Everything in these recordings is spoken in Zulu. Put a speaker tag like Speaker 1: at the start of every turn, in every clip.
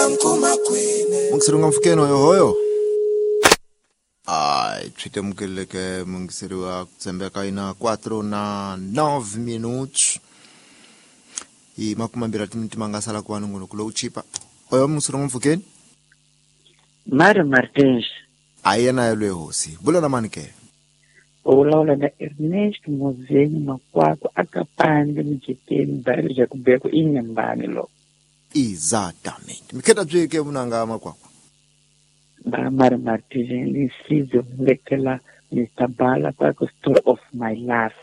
Speaker 1: mungisirunga mfukeno yohoyo Chite mkeleke mungisiriwa kutsembeka ina 4 na 9 minutos I makumambira timinti mangasala kwanu ngono kula uchipa oyo mungisirunga mfukeni
Speaker 2: Mari Martins
Speaker 1: ayena yalwe hosi bula na manike
Speaker 2: Olaula da Ernest Mozeni makwako akapande mjiteni bari ja kubeko inyambani lo
Speaker 1: Exatamente miketa bjeke munanga makwako
Speaker 2: Mari Martins ni sizo lekela Mr. Bala kwako story of my life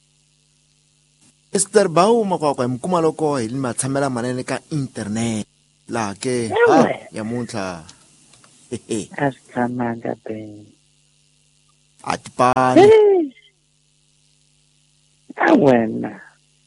Speaker 1: Esther Bau makwako mkuma loko ili matsamela manene ka internet la ke ya munta
Speaker 2: Askamanga ben
Speaker 1: Atipani
Speaker 2: Awena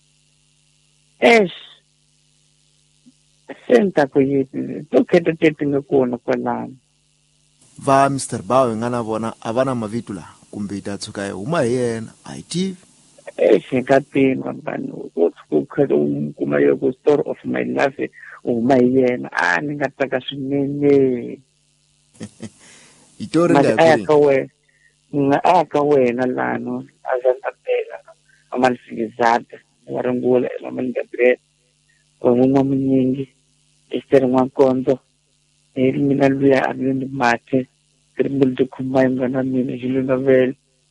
Speaker 2: Senta kuyipi Tuketa tetinga kuona kwa lani
Speaker 1: Va Mr. Bau ngana bona avana mavitula kumbita tsukaye uma yena IT
Speaker 2: Ngapinwa banu Kukhela kuma yoko story of my life uma yena ningataka swinene
Speaker 1: Itori ndakuri
Speaker 2: aka wena lano azantapela amalifizata warangula lamani Gabriel ngumwa mnyingi Esther Mwankondo mina luya amini mate krimbul de kumay ngana mina jilu novel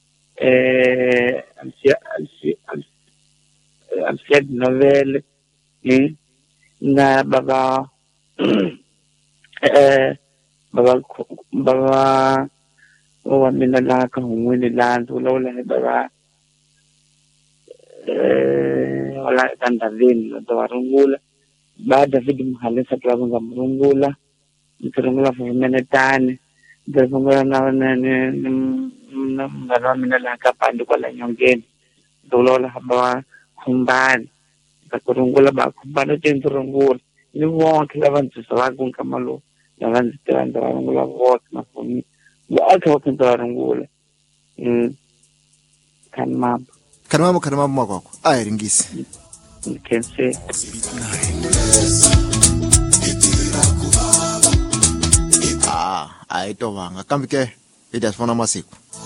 Speaker 2: amsia novel na baba baba wa mina la ka ngwini landu lola ni baba wala tandavini ndo warungula baada David Mhalesa tulabanga mrungula mrungula fumenetane ndivungula na mina la ka pandu kwa la nyongeni dolola haba kumbani bakurungula ba kumbani tendrungula ni wonke labantu sabaku kamalo labantu tanda warungula wot na fumi Waka wakintarangula.
Speaker 1: Kanmama makwako. Ringisi.
Speaker 2: You can say.
Speaker 1: Aito wanga. Kambike. Ita sifona masiku.